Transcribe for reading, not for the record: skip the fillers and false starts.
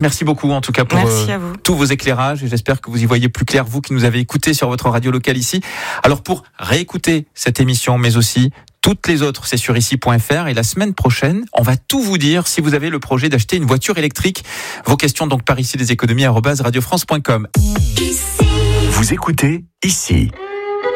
Merci beaucoup en tout cas pour tous vos éclairages et j'espère que vous y voyez plus clair, vous qui nous avez écoutés sur votre radio locale ici. Alors pour réécouter cette émission mais aussi toutes les autres, c'est sur ici.fr et la semaine prochaine, on va tout vous dire si vous avez le projet d'acheter une voiture électrique. Vos questions donc par ici des économies @radiofrance.com. Vous écoutez Ici.